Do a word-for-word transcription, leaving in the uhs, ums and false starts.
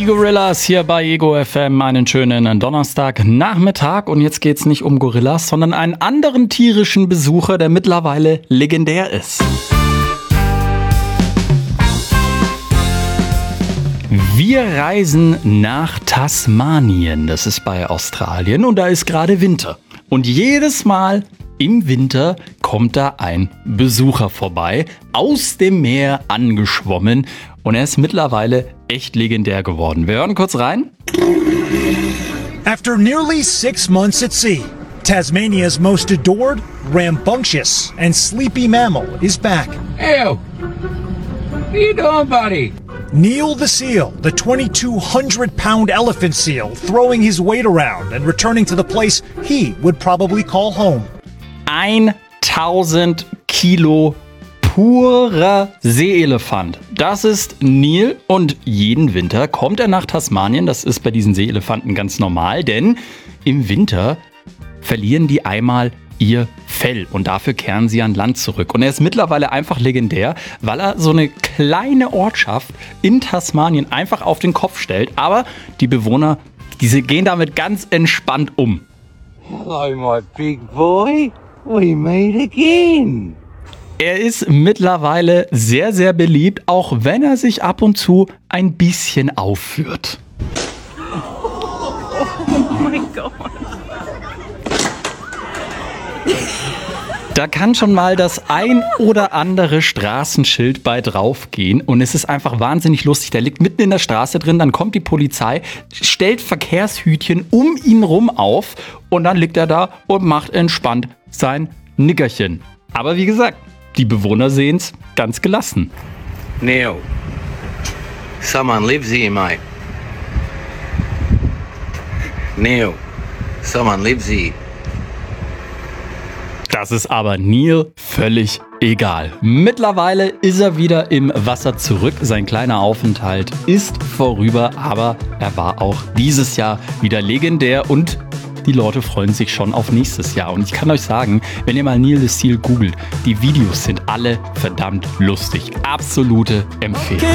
Die Gorillas hier bei Ego F M, einen schönen Donnerstagnachmittag. Und jetzt geht's nicht um Gorillas, sondern einen anderen tierischen Besucher, der mittlerweile legendär ist. Wir reisen nach Tasmanien, das ist bei Australien, und da ist gerade Winter. Und jedes Mal im Winter kommt da ein Besucher vorbei, aus dem Meer angeschwommen, und er ist mittlerweile echt legendär geworden. Wir hören kurz rein. After nearly six months at sea, Tasmania's most adored, rambunctious, and sleepy mammal is back. Ew! What are you doing, buddy? Neil the seal, the twenty-two hundred pound elephant seal, throwing his weight around and returning to the place he would probably call home. tausend Kilo purer Seeelefant. Das ist Neil, und jeden Winter kommt er nach Tasmanien. Das ist bei diesen Seeelefanten ganz normal, denn im Winter verlieren die einmal ihr Fell und dafür kehren sie an Land zurück. Und er ist mittlerweile einfach legendär, weil er so eine kleine Ortschaft in Tasmanien einfach auf den Kopf stellt. Aber die Bewohner, diese gehen damit ganz entspannt um. Hello, my big boy. We meet again. Er ist mittlerweile sehr, sehr beliebt, auch wenn er sich ab und zu ein bisschen aufführt. Oh mein Gott. Da kann schon mal das ein oder andere Straßenschild bei draufgehen, und es ist einfach wahnsinnig lustig. Der liegt mitten in der Straße drin, dann kommt die Polizei, stellt Verkehrshütchen um ihn rum auf, und dann liegt er da und macht entspannt sein Nickerchen. Aber wie gesagt, die Bewohner sehen's ganz gelassen. Neil, someone lives here, mate. Neil, someone lives here. Das ist aber Neil völlig egal. Mittlerweile ist er wieder im Wasser zurück. Sein kleiner Aufenthalt ist vorüber, aber er war auch dieses Jahr wieder legendär, und die Leute freuen sich schon auf nächstes Jahr. Und ich kann euch sagen, wenn ihr mal Neil the Seal googelt, die Videos sind alle verdammt lustig. Absolute Empfehlung.